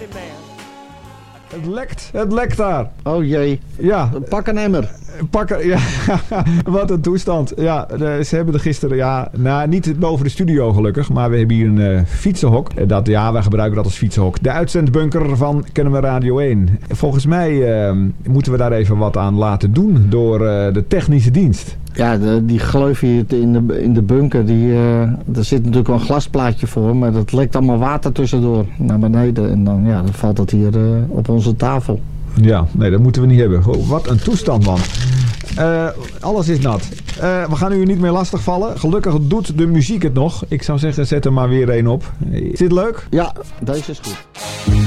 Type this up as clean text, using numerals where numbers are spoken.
Het lekt daar. Oh jee. Ja. Pak een emmer. Ja, wat een toestand. Ja, ze hebben er gisteren, niet boven de studio gelukkig, maar we hebben hier een fietsenhok. Wij gebruiken dat als fietsenhok. De uitzendbunker van Kennemer Radio 1. Volgens mij moeten we daar even wat aan laten doen door de technische dienst. Ja, die gleuf hier in de bunker, er zit natuurlijk wel een glasplaatje voor, maar dat lekt allemaal water tussendoor naar beneden. En dan valt dat hier op onze tafel. Ja, nee, dat moeten we niet hebben. Oh, wat een toestand, man. Alles is nat. We gaan u niet meer lastigvallen. Gelukkig doet de muziek het nog. Ik zou zeggen, zet er maar weer één op. Is dit leuk? Ja, deze is goed.